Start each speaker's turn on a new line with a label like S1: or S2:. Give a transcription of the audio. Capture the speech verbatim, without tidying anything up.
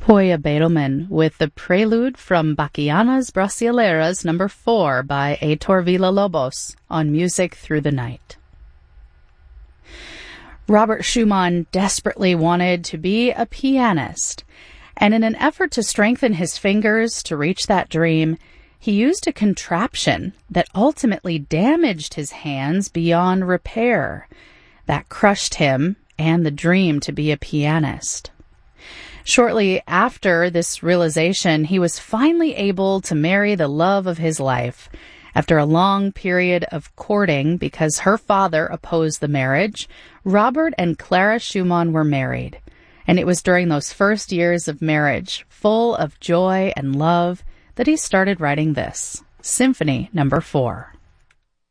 S1: Hoya Beethoven with the prelude from Bachianas Brasileiras number four by Heitor Villa-Lobos on Music Through the Night. Robert Schumann desperately wanted to be a pianist, and in an effort to strengthen his fingers to reach that dream, he used a contraption that ultimately damaged his hands beyond repair. That crushed him and the dream to be a pianist. Shortly after this realization, he was finally able to marry the love of his life. After a long period of courting because her father opposed the marriage, Robert and Clara Schumann were married. And it was during those first years of marriage, full of joy and love, that he started writing this, Symphony Number Four.